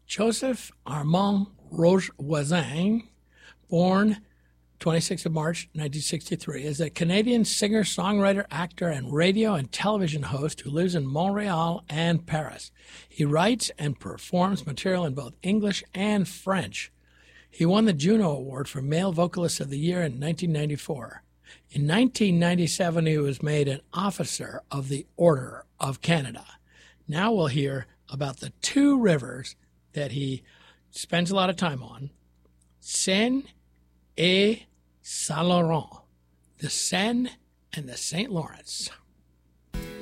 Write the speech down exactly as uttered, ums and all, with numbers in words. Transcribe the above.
Joseph Armand Rochevoisin, born twenty-sixth of March, nineteen sixty-three, is a Canadian singer, songwriter, actor, and radio and television host who lives in Montreal and Paris. He writes and performs material in both English and French. He won the Juno Award for Male Vocalist of the Year in nineteen ninety-four. In nineteen ninety-seven, he was made an Officer of the Order of Canada. Now we'll hear about the two rivers that he spends a lot of time on, Seine et Saint Laurent, the Seine and the Saint Lawrence.